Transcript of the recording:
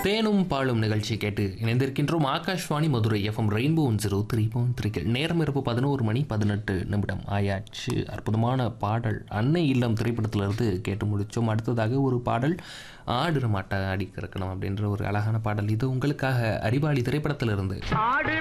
தேனும் பாலும் நிகழ்ச்சி கேட்டு இணைந்திருக்கின்றோம். ஆகாஷ்வாணி மதுரை எஃப்எம் ரெயின்போ 103.3 நேரம் இரவு 11:18 ஆயாச்சு. அற்புதமான பாடல் அன்னை இல்லம் திரைப்படத்திலிருந்து கேட்டு முடித்தோம். அடுத்ததாக ஒரு பாடல் ஆடுற மாட்டை ஆடி கிடக்கணும் அப்படின்ற ஒரு அழகான பாடல் இது உங்களுக்காக. அறிவாளி திரைப்படத்திலிருந்து.